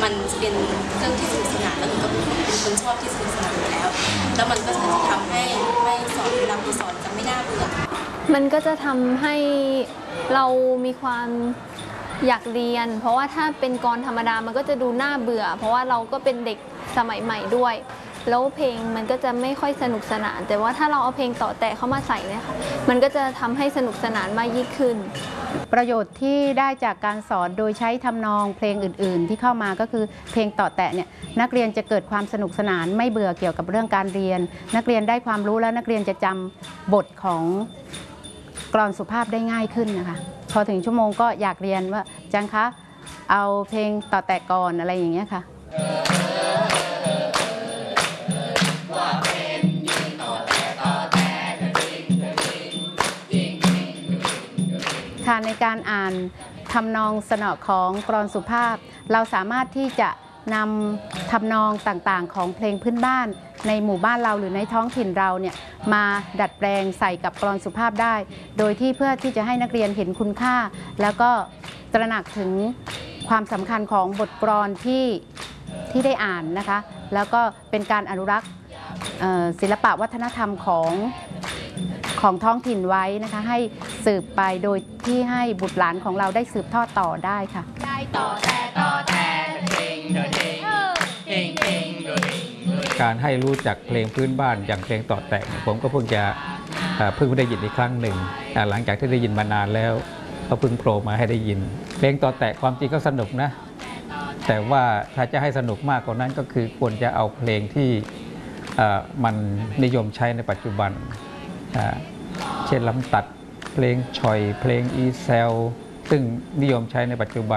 มันเป็นเรื่องที่สนุกสนานแล้วหนูก็เป็นคนชอบที่สนุกสนานอยู่แล้วแล้วมันก็จะทำให้สอนเวลาครูสอนจะไม่น่าเบื่อมันก็จะทำให้เรามีความอยากเรียนเพราะว่าถ้าเป็นกลธรรมดามันก็จะดูน่าเบื่อเพราะว่าเราก็เป็นเด็กสมัยใหม่ด้วยแล้วเพลงมันก็จะไม่ค่อยสนุกสนานแต่ว่าถ้าเราเอาเพลงต่อแตะเข้ามาใส่เนี่ยค่ะมันก็จะทำให้สนุกสนานมากยิ่งขึ้นประโยชน์ที่ได้จากการสอนโดยใช้ทำนองเพลงอื่นๆที่เข้ามาก็คือเพลงต่อแตะเนี่ยนักเรียนจะเกิดความสนุกสนานไม่เบื่อเกี่ยวกับเรื่องการเรียนนักเรียนได้ความรู้แล้วนักเรียนจะจำบทของกลอนสุภาพได้ง่ายขึ้นนะคะพอถึงชั่วโมงก็อยากเรียนว่าจังคะเอาเพลงต่อแตะก่อนอะไรอย่างเงี้ยค่ะในการอ่านทำนองสนอของกลอนสุภาพเราสามารถที่จะนำทำนองต่างๆของเพลงพื้นบ้านในหมู่บ้านเราหรือในท้องถิ่นเราเนี่ยมาดัดแปลงใส่กับกลอนสุภาพได้โดยที่เพื่อที่จะให้นักเรียนเห็นคุณค่าแล้วก็ตระหนักถึงความสำคัญของบทกลอนที่ได้อ่านนะคะแล้วก็เป็นการอนุรักษ์ศิลปะวัฒนธรรมของท้องถิ่นไว้นะคะให้สืบไปโดยที่ให้บุตรหลานของเราได้สืบทอดต่อได้ค่ะการให้รู้จักเพลงพื้นบ้านอย่างเพลงต่อแตะผมก็เพิ่งได้ยินอีกครั้งหนึ่งหลังจากที่ได้ยินมานานแล้วก็เพิ่งโผล่มาให้ได้ยินเพลงต่อแตะความจริงก็สนุกนะแต่ว่าถ้าจะให้สนุกมากกว่านั้นก็คือควรจะเอาเพลงที่มันนิยมใช้ในปัจจุบันเช่นลำตัดเพลงฉ่อยเพลงอีเซลซึ่งนิยมใช้ในปัจจุบัน